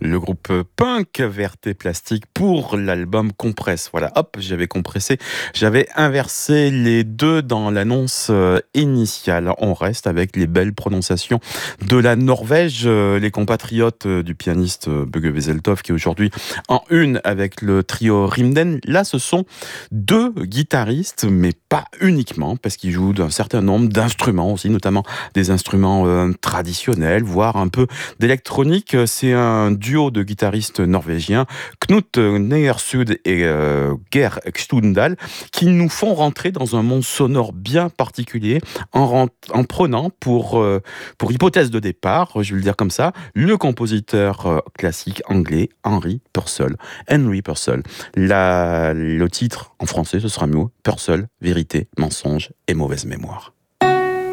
le groupe punk Verté Plastique pour l'album Compresse. Voilà, hop, j'avais compressé, j'avais inversé les deux dans l'annonce initiale. On reste avec les belles prononciations de la Norvège, les compatriotes du pianiste Bugge Wesseltoft qui est aujourd'hui en une avec le trio Rimden. Là, ce sont deux guitaristes, mais pas uniquement, parce qu'ils jouent d'un certain nombre d'instruments aussi, notamment des instruments traditionnels, voire un peu d'électronique. C'est un duo de guitaristes norvégiens, Knut Neersud et Geir Stundal, qui nous font rentrer dans un monde sonore bien particulier en prenant pour hypothèse de départ, je vais le dire comme ça, le compositeur classique anglais Henry Purcell. Henry Purcell. Le titre en français, ce sera mieux, Purcell, vérité, mensonge et mauvaise mémoire.